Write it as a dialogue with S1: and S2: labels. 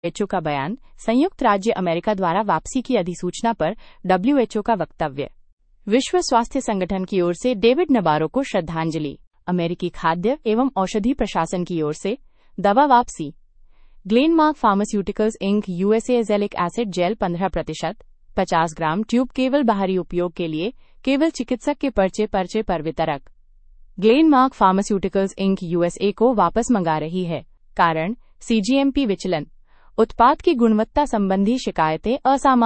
S1: WHO का बयान, संयुक्त राज्य अमेरिका द्वारा वापसी की अधिसूचना पर WHO का वक्तव्य। विश्व स्वास्थ्य संगठन की ओर से डेविड नबारो को श्रद्धांजलि। अमेरिकी खाद्य एवं औषधि प्रशासन की ओर से दवा वापसी। Glenmark pharmaceuticals ink USA azelaic acid jail 15% 50 ग्राम ट्यूब केवल बाहरी उपयोग के लिए केवल चिकित्सक के पर्चे पर वितरक। ग्लेनमार्क फार्मास्यूटिकल्स इंक यूएसए को वापस मंगा रही है। कारण सीजीएमपी विचलन। उत्पाद की गुणवत्ता संबंधी शिकायतें असामान्य